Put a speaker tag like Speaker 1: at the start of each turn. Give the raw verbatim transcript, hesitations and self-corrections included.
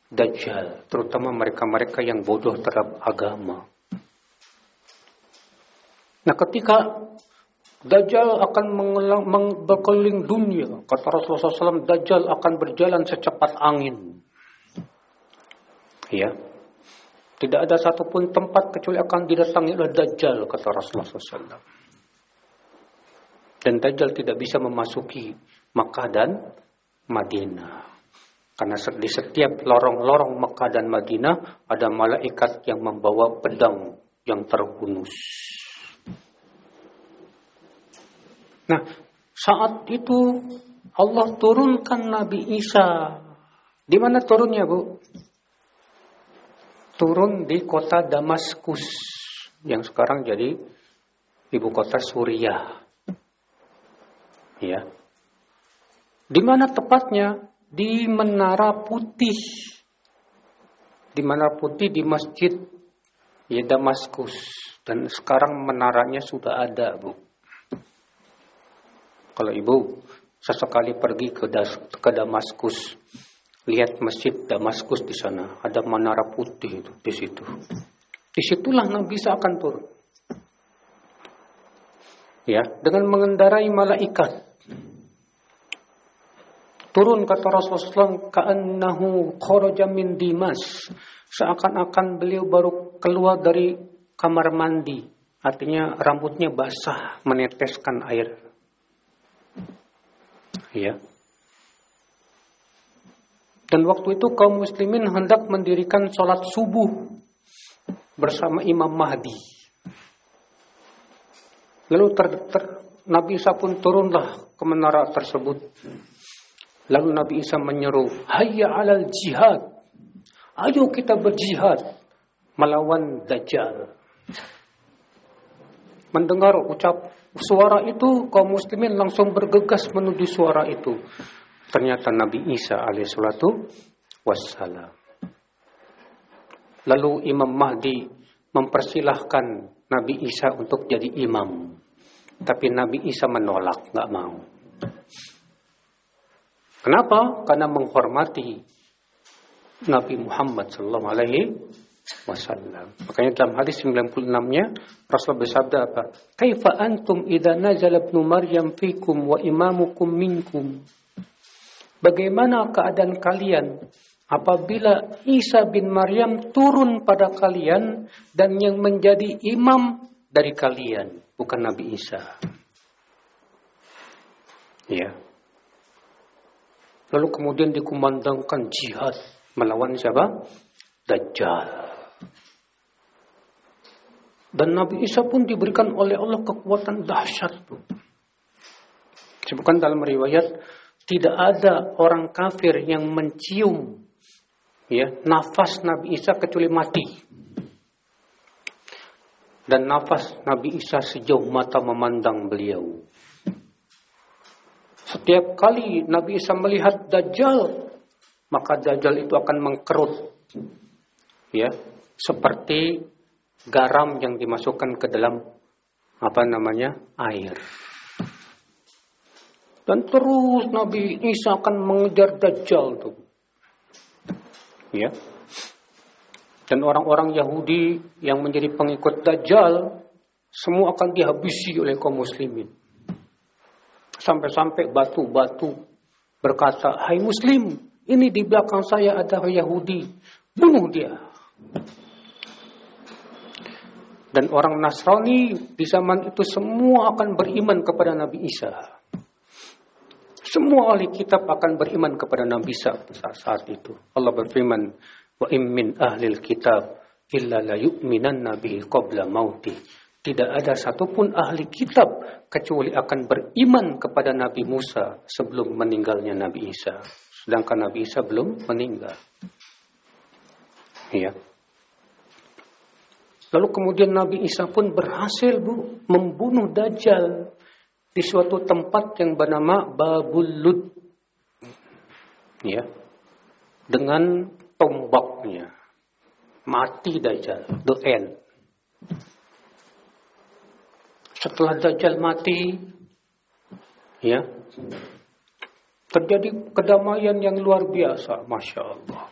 Speaker 1: Dajjal, terutama mereka-mereka yang bodoh terhadap agama. Nah, ketika Dajjal akan mengelang, berkeliling dunia, kata Rasulullah shallallahu alaihi wasallam, Dajjal akan berjalan secepat angin. Ya, tidak ada satupun tempat kecuali akan didatangi oleh Dajjal, kata Rasulullah shallallahu alaihi wasallam. Dan Dajjal tidak bisa memasuki Makkah dan Madinah. Karena di setiap lorong-lorong Makkah dan Madinah ada malaikat yang membawa pedang yang terhunus. Nah, saat itu Allah turunkan Nabi Isa. Di mana turunnya, Bu? Turun di kota Damaskus yang sekarang jadi ibu kota Suriah. Ya. Di mana tepatnya? Di Menara Putih. Di Menara Putih di Masjid ya Damaskus. Dan sekarang menaranya sudah ada, Bu. Kalau Ibu sesekali pergi ke, Das, ke Damaskus, lihat Masjid Damaskus di sana, ada Menara Putih itu di situ. Disitulah Nabi Isa akan turun. Ya, dengan mengendarai malaikat. Turun kata Rasulullah shallallahu alaihi wasallam, ka'annahu kharaja min Dimas. Seakan-akan beliau baru keluar dari kamar mandi. Artinya rambutnya basah, meneteskan air. Ya. Dan waktu itu kaum muslimin hendak mendirikan sholat subuh bersama Imam Mahdi. Lalu ter, ter, Nabi Isa pun turunlah ke menara tersebut. Lalu Nabi Isa menyeru, hayya alal jihad. Ayo kita berjihad melawan Dajjal. Mendengar ucap suara itu, kaum muslimin langsung bergegas menuju suara itu. Ternyata Nabi Isa alaihissalatu wassalam. Lalu Imam Mahdi mempersilahkan Nabi Isa untuk jadi imam. Tapi Nabi Isa menolak, nggak mau. Kenapa? Karena menghormati Nabi Muhammad sallallahu alaihi wasallam. Makanya dalam hadis sembilan puluh enam-nya Rasulullah bersabda apa? Kaifa antum idza nazala ibnu Maryam fikum wa imamukum minkum? Bagaimana keadaan kalian apabila Isa bin Maryam turun pada kalian dan yang menjadi imam dari kalian, bukan Nabi Isa. Ya. Lalu kemudian dikumandangkan jihad melawan siapa? Dajjal. Dan Nabi Isa pun diberikan oleh Allah kekuatan dahsyat. Disebutkan dalam riwayat, tidak ada orang kafir yang mencium ya nafas Nabi Isa kecuali mati. Dan nafas Nabi Isa sejauh mata memandang beliau. Setiap kali Nabi Isa melihat Dajjal, maka Dajjal itu akan mengkerut, ya, seperti garam yang dimasukkan ke dalam apa namanya air. Dan terus Nabi Isa akan mengejar Dajjal tuh, ya. Dan orang-orang Yahudi yang menjadi pengikut Dajjal semua akan dihabisi oleh kaum muslimin. Sampai-sampai batu-batu berkata, hai Muslim, ini di belakang saya ada Yahudi, bunuh dia. Dan orang Nasrani di zaman itu semua akan beriman kepada Nabi Isa. Semua ahli kitab akan beriman kepada Nabi Isa saat itu. Allah berfirman, wa im min ahlil kitab illa la yu'minanna bihi qabla mauti. Tidak ada satupun ahli kitab kecuali akan beriman kepada Nabi Musa sebelum meninggalnya Nabi Isa. Sedangkan Nabi Isa belum meninggal. Ya. Lalu kemudian Nabi Isa pun berhasil, Bu, membunuh Dajjal di suatu tempat yang bernama Babul Lud. Ya. Dengan tombaknya. Mati Dajjal, the end. Setelah Dajjal mati, ya, terjadi kedamaian yang luar biasa, Masya Allah.